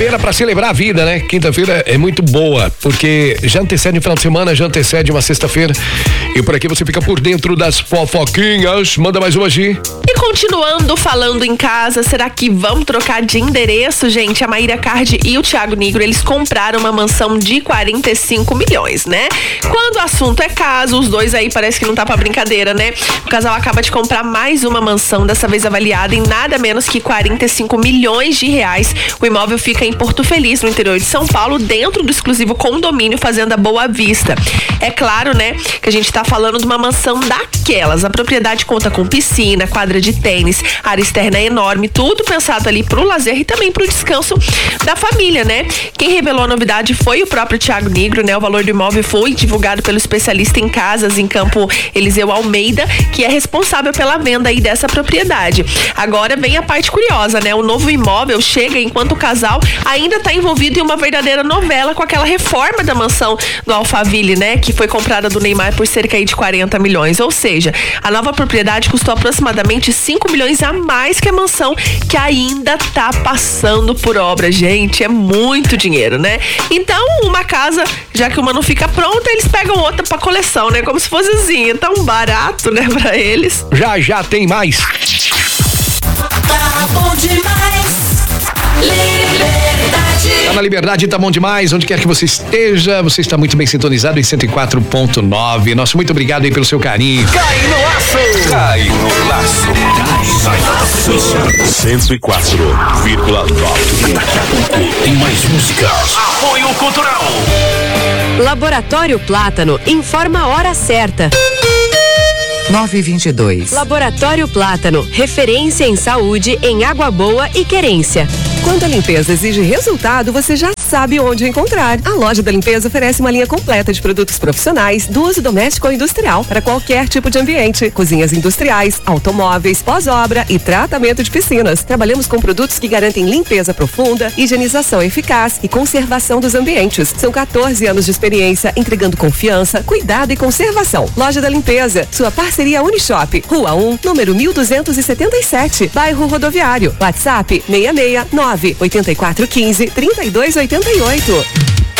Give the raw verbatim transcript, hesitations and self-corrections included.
quinta-feira pra celebrar a vida, né? Quinta-feira é muito boa, porque já antecede o final de semana, já antecede uma sexta-feira. E por aqui você fica por dentro das fofoquinhas. Manda mais uma, Gi. E continuando falando em casa, será que vão trocar de endereço, gente? A Maíra Card e o Thiago Nigro, eles compraram uma mansão de quarenta e cinco milhões, né? Quando o assunto é caso, os dois aí parece que não tá pra brincadeira, né? O casal acaba de comprar mais uma mansão, dessa vez avaliada em nada menos que quarenta e cinco milhões de reais. O imóvel fica em Porto Feliz, no interior de São Paulo, dentro do exclusivo condomínio Fazenda Boa Vista. É claro, né, que a gente tá falando de uma mansão daquelas. A propriedade conta com piscina, quadra de tênis, área externa enorme, tudo pensado ali pro lazer e também pro descanso da família, né? Quem revelou a novidade foi o próprio Thiago Nigro, né? O valor do imóvel foi divulgado pelo especialista em casas em Campo Eliseu Almeida, que é responsável pela venda aí dessa propriedade. Agora vem a parte curiosa, né? O novo imóvel chega enquanto o casal ainda está envolvido em uma verdadeira novela com aquela reforma da mansão do Alphaville, né? Que foi comprada do Neymar por cerca aí de quarenta milhões. Ou seja, a nova propriedade custou aproximadamente cinco milhões a mais que a mansão, que ainda tá passando por obra. Gente, é muito dinheiro, né? Então, uma casa, já que uma não fica pronta, eles pegam outra pra coleção, né? Como se fosse assim, tão barato, né, pra eles. Já, já tem mais. Tá bom demais. Liberdade. Tá na Liberdade, tá bom demais. Onde quer que você esteja, você está muito bem sintonizado em cento e quatro ponto nove. Nosso muito obrigado aí pelo seu carinho. Cai no laço. Cai no laço. Cai no laço. cento e quatro vírgula nove. Tem mais músicas. Apoio Cultural. Laboratório Plátano informa a hora certa. nove e vinte e dois. Laboratório Plátano, referência em saúde em Água Boa e Querência. Quando a limpeza exige resultado, você já sabe onde encontrar. A loja da limpeza oferece uma linha completa de produtos profissionais do uso doméstico ou industrial para qualquer tipo de ambiente. Cozinhas industriais, automóveis, pós-obra e tratamento de piscinas. Trabalhamos com produtos que garantem limpeza profunda, higienização eficaz e conservação dos ambientes. São quatorze anos de experiência entregando confiança, cuidado e conservação. Loja da Limpeza, sua parceria Unishop, Rua um, número mil duzentos e setenta e sete, bairro Rodoviário. WhatsApp seis seis nove oito quatro um cinco, três dois oito oito.